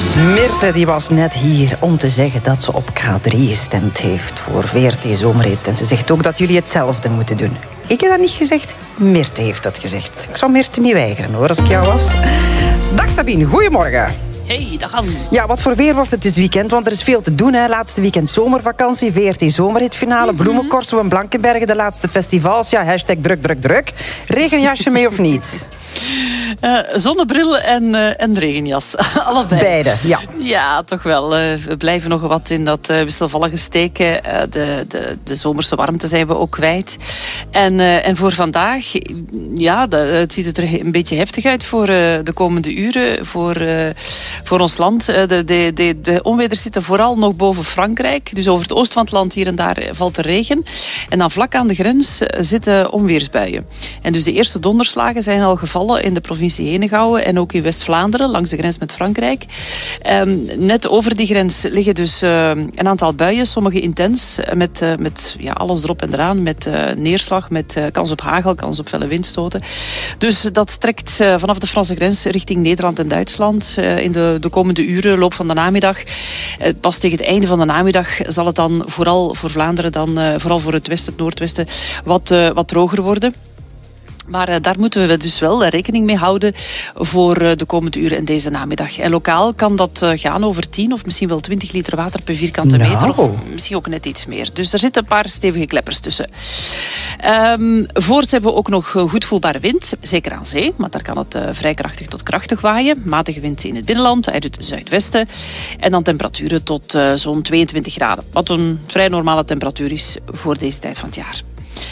Mirte die was net hier om te zeggen dat ze op K3 gestemd heeft voor VRT Zomerhit. En ze zegt ook dat jullie hetzelfde moeten doen. Ik heb dat niet gezegd, Mirte heeft dat gezegd. Ik zou Mirte niet weigeren hoor, als ik jou was. Dag Sabine, goedemorgen. Hey, dag Anne. Ja, wat voor weer wordt het dit weekend? Want er is veel te doen, hè. Laatste weekend zomervakantie, VRT Zomerhitfinale, Bloemencorso en Blankenbergen, de laatste festivals. Ja, hashtag druk, druk, druk. Regenjasje mee of niet? Zonnebril en regenjas. Allebei. Beide, ja. Ja, toch wel. We blijven nog wat in dat wisselvallige steken. De zomerse warmte zijn we ook kwijt. En voor vandaag, ja, het ziet er een beetje heftig uit voor de komende uren. Voor ons land. De onweer zitten vooral nog boven Frankrijk. Dus over het oosten van het land hier en daar valt er regen. En dan vlak aan de grens zitten onweersbuien. En dus de eerste donderslagen zijn al gevallen in de provincie Henegouwen en ook in West-Vlaanderen, langs de grens met Frankrijk. Net over die grens liggen dus een aantal buien, sommige intens, met alles erop en eraan, met neerslag, met kans op hagel, kans op felle windstoten. Dus dat trekt vanaf de Franse grens richting Nederland en Duitsland in de komende uren, loop van de namiddag. Pas tegen het einde van de namiddag zal het dan vooral voor Vlaanderen, vooral voor het westen, het noordwesten, wat droger worden. Maar daar moeten we dus wel rekening mee houden voor de komende uren en deze namiddag. En lokaal kan dat gaan over 10 of misschien wel 20 liter water per vierkante meter. Of misschien ook net iets meer. Dus er zitten een paar stevige kleppers tussen. Voorts hebben we ook nog goed voelbare wind. Zeker aan zee, maar daar kan het vrij krachtig tot krachtig waaien. Matige wind in het binnenland, uit het zuidwesten. En dan temperaturen tot zo'n 22 graden. Wat een vrij normale temperatuur is voor deze tijd van het jaar.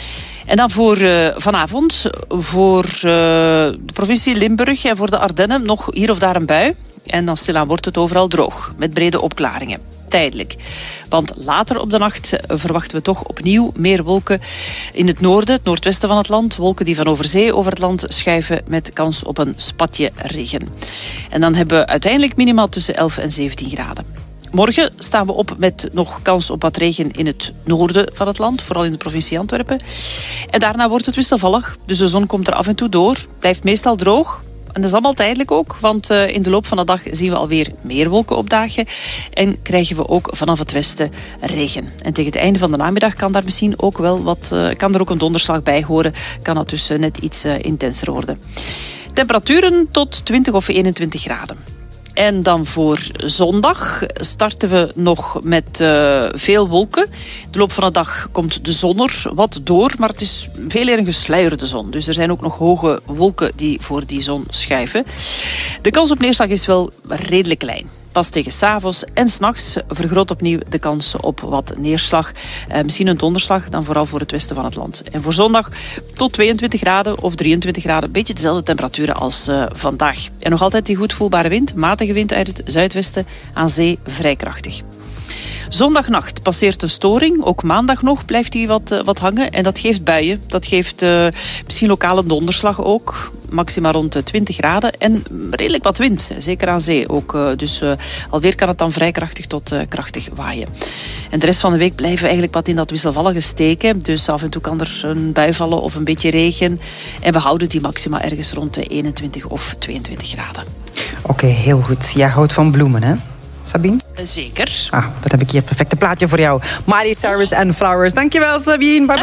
En dan voor vanavond, voor de provincie Limburg en voor de Ardennen nog hier of daar een bui. En dan stilaan wordt het overal droog, met brede opklaringen. Tijdelijk. Want later op de nacht verwachten we toch opnieuw meer wolken in het noorden, het noordwesten van het land. Wolken die van over zee over het land schuiven met kans op een spatje regen. En dan hebben we uiteindelijk minimaal tussen 11 en 17 graden. Morgen staan we op met nog kans op wat regen in het noorden van het land, vooral in de provincie Antwerpen. En daarna wordt het wisselvallig, dus de zon komt er af en toe door, blijft meestal droog. En dat is allemaal tijdelijk ook, want in de loop van de dag zien we alweer meer wolken opdagen en krijgen we ook vanaf het westen regen. En tegen het einde van de namiddag kan daar misschien ook wel kan er ook een donderslag bij horen, kan dat dus net iets intenser worden. Temperaturen tot 20 of 21 graden. En dan voor zondag starten we nog met veel wolken. De loop van de dag komt de zon er wat door, maar het is veel eer een gesluierde zon. Dus er zijn ook nog hoge wolken die voor die zon schuiven. De kans op neerslag is wel redelijk klein. Pas tegen 's avonds en 's nachts vergroot opnieuw de kans op wat neerslag. Misschien een donderslag, dan vooral voor het westen van het land. En voor zondag tot 22 graden of 23 graden. Een beetje dezelfde temperaturen als vandaag. En nog altijd die goed voelbare wind, matige wind uit het zuidwesten, aan zee vrij krachtig. Zondagnacht passeert een storing. Ook maandag nog blijft die wat hangen. En dat geeft buien. Dat geeft misschien lokale donderslag ook. Maxima rond 20 graden. En redelijk wat wind. Zeker aan zee ook. Dus alweer kan het dan vrij krachtig tot krachtig waaien. En de rest van de week blijven we eigenlijk wat in dat wisselvallige steken. Dus af en toe kan er een bui vallen of een beetje regen. En we houden die maxima ergens rond de 21 of 22 graden. Oké, heel goed. Jij houdt van bloemen, hè? Sabine? Zeker. Dan heb ik hier het perfecte plaatje voor jou. Miley Cyrus en Flowers. Dankjewel, Sabine. Bye.